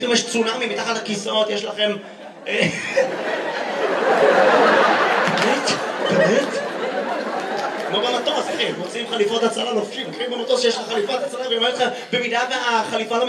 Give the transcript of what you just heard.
יש צונאמי מתחת לכיסאות, יש לכם... באמת? כמו במטוס, אחי, מוצאים חליפות הצלה לובשים, אחי, במטוס שיש לך חליפת הצלה, ואני אומר לך, במידה והחליפה לא